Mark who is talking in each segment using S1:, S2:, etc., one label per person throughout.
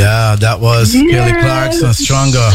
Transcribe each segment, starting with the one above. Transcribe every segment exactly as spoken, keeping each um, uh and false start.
S1: Yeah, that was
S2: Yes.
S1: Kelly Clarkson, Stronger.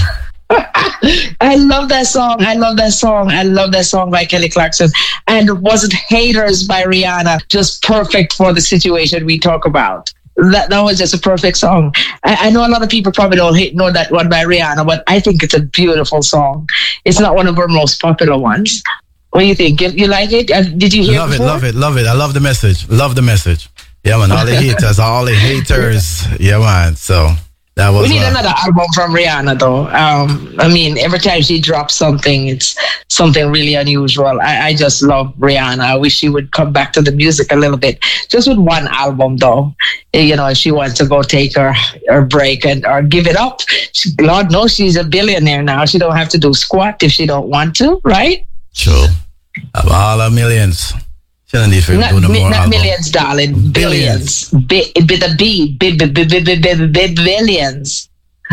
S2: I love that song. I love that song. I love that song by Kelly Clarkson. And was it Haters by Rihanna? Just perfect for the situation we talk about. That that was just a perfect song. I, I know a lot of people probably don't hate, know that one by Rihanna, but I think it's a beautiful song. It's not one of her most popular ones. What do you think? You, you like it? Uh, did you hear
S1: Love it,
S2: before?
S1: love it, love it. I love the message. Love the message. Yeah, man. All the haters, all the haters. Yeah, man. So that was.
S2: We need
S1: uh,
S2: another album from Rihanna, though. Um, I mean, every time she drops something, it's something really unusual. I, I just love Rihanna. I wish she would come back to the music a little bit, just with one album, though. You know, if she wants to go take her, her break and or give it up. She, Lord knows she's a billionaire now. She don't have to do squat if she don't want to, right?
S1: True. Of all our millions. She don't need to
S2: Not,
S1: do no
S2: mi-
S1: more
S2: not
S1: album.
S2: millions, darling. Billions. Bi- With a B. Bi- bi- bi- bi- bi- bi- bi- Billions.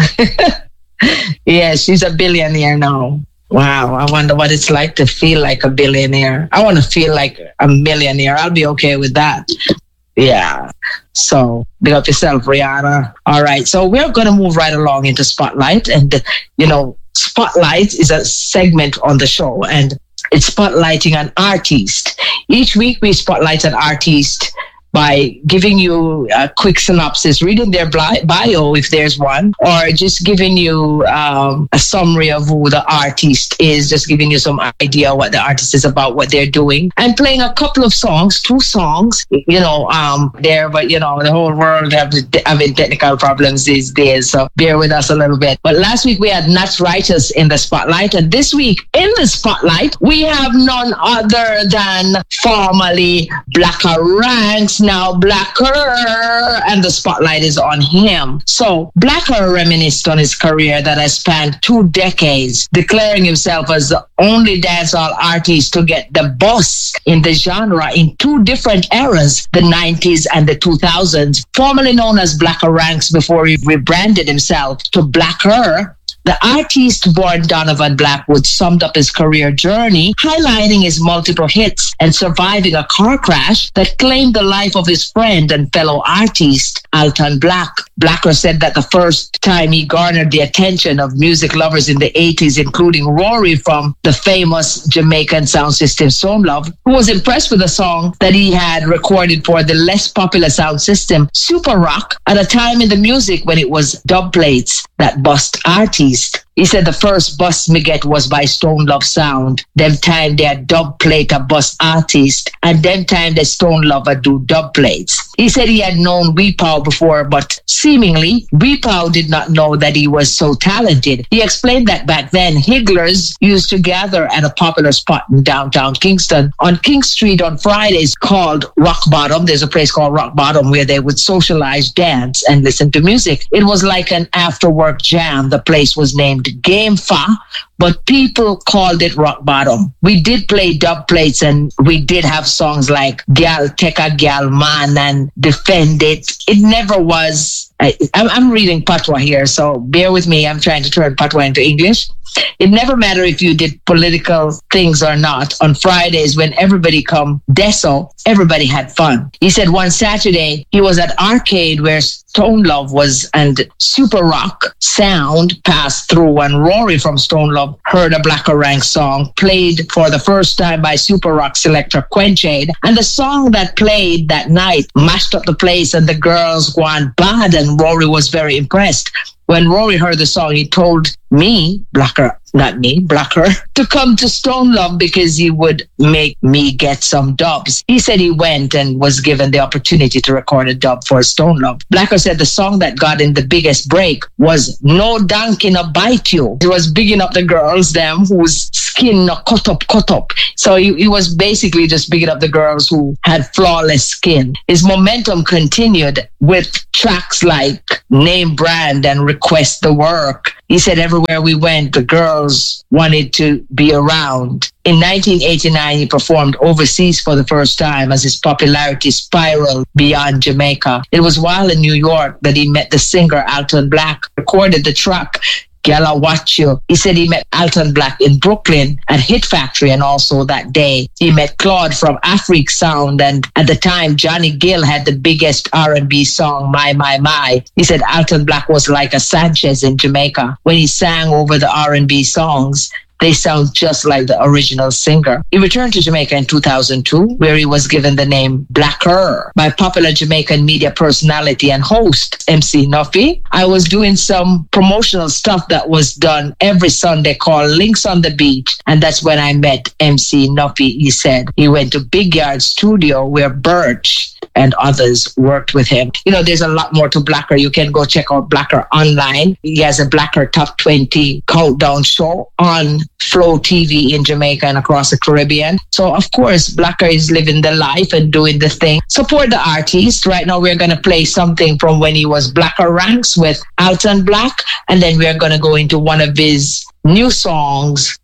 S2: Yeah, she's a billionaire now. Wow, I wonder what it's like to feel like a billionaire. I want to feel like a millionaire. I'll be okay with that. Yeah. So, big up yourself, Rihanna. All right. So, we're going to move right along into Spotlight. And, you know, Spotlight is a segment on the show, and it's spotlighting an artist. Each week, we spotlight an artist by giving you a quick synopsis, reading their bli- bio if there's one, or just giving you um, a summary of who the artist is, just giving you some idea what the artist is about, what they're doing, and playing a couple of songs, two songs, you know, um, there, but you know, the whole world have having technical problems these days, so bear with us a little bit. But last week we had Nat Writers in the spotlight, and this week in the spotlight we have none other than formerly Blacker Ranks, now Blacker, and the spotlight is on him. So Blacker reminisced on his career that has spanned two decades, declaring himself as the only dancehall artist to get the bus in the genre in two different eras, the nineties and the two thousands. Formerly known as Blacker Ranks before he rebranded himself to Blacker, the artist born Donovan Blackwood summed up his career journey, highlighting his multiple hits and surviving a car crash that claimed the life of his friend and fellow artist, Alton Black. Blacker said that the first time he garnered the attention of music lovers in the eighties, including Rory from the famous Jamaican sound system Stone Love, who was impressed with a song that he had recorded for the less popular sound system Super Rock at a time in the music when it was dub plates that bust artists. He said the first bus me get was by Stone Love Sound. Them time they had dub plate a bus artist, and them time the Stone Lover do dub plates. He said he had known Weepow before, but seemingly Weepow did not know that he was so talented. He explained that back then Higglers used to gather at a popular spot in downtown Kingston on King Street on Fridays called Rock Bottom. There's a place called Rock Bottom where they would socialize, dance, and listen to music. It was like an after-work jam. The place was named Game Fa, but people called it Rock Bottom. We did play dub plates, and we did have songs like Gal Take a Gal Man and Defend It. It never was. I, I'm, I'm reading Patois here, so bear with me. I'm trying to turn Patois into English. It never mattered if you did political things or not. On Fridays, when everybody come deso, everybody had fun. He said one Saturday, he was at Arcade where Stone Love was and Super Rock sound passed through, and Rory from Stone Love heard a Blacker Rank song played for the first time by Super Rock selector Quenchade. And the song that played that night mashed up the place, and the girls gone bad, and Rory was very impressed. When Rory heard the song, he told me, Blacker, not me, Blacker, to come to Stone Love because he would make me get some dubs. He said he went and was given the opportunity to record a dub for Stone Love. Blacker said the song that got in the biggest break was No Donkey No Bite You. He was bigging up the girls, them whose skin no cut up, cut up. So he, he was basically just bigging up the girls who had flawless skin. His momentum continued with tracks like Name Brand and Request the Work. He said everywhere we went, the girls wanted to be around. In nineteen eighty-nine, he performed overseas for the first time as his popularity spiraled beyond Jamaica. It was while in New York that he met the singer Alton Black, recorded the track Girl, I Watch You. He said he met Alton Black in Brooklyn at Hit Factory, and also that day he met Claude from Afrique Sound, and at the time Johnny Gill had the biggest R and B song, My My My. He said Alton Black was like a Sanchez in Jamaica. When he sang over the R and B songs, they sound just like the original singer. He returned to Jamaica in two thousand two, where he was given the name Blacker by popular Jamaican media personality and host M C Nuffy. I was doing some promotional stuff that was done every Sunday called Links on the Beach, and that's when I met M C Nuffy. He said he went to Big Yard Studio where Birch and others worked with him. You know, there's a lot more to Blacker. You can go check out Blacker online. He has a Blacker Top twenty countdown show on Flow T V in Jamaica and across the Caribbean. So, of course, Blacker is living the life and doing the thing. Support the artist. Right now, we're going to play something from when he was Blacker Ranks with Alton Black. And then we're going to go into one of his new songs